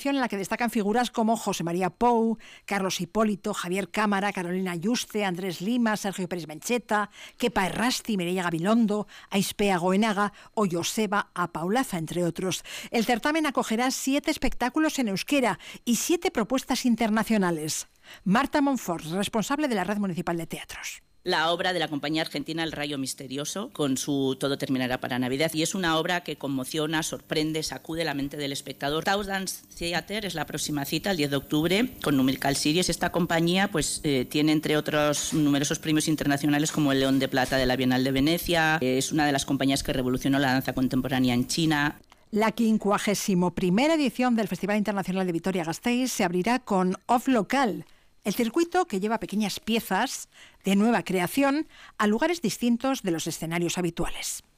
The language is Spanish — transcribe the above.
edición en la que destacan figuras como José María Pou, Carlos Hipólito, Javier Cámara, Carolina Yuste, Andrés Lima, Sergio Pérez Mencheta, Kepa Errasti, Mireia Gabilondo, Aispea Goenaga o Joseba Apaulaza, entre otros. El certamen acogerá 7 espectáculos en euskera y 7 propuestas internacionales. Marta Monfort, responsable de la Red Municipal de Teatros. La obra de la compañía argentina El Rayo Misterioso, con su Todo terminará para Navidad, y es una obra que conmociona, sorprende, sacude la mente del espectador. Taos Dance Theater es la próxima cita, el 10 de octubre, con Numerical Series. Esta compañía tiene, entre otros, numerosos premios internacionales como el León de Plata de la Bienal de Venecia. Es una de las compañías que revolucionó la danza contemporánea en China. La 51ª edición del Festival Internacional de Vitoria-Gasteiz se abrirá con Off Local, el circuito que lleva pequeñas piezas de nueva creación a lugares distintos de los escenarios habituales.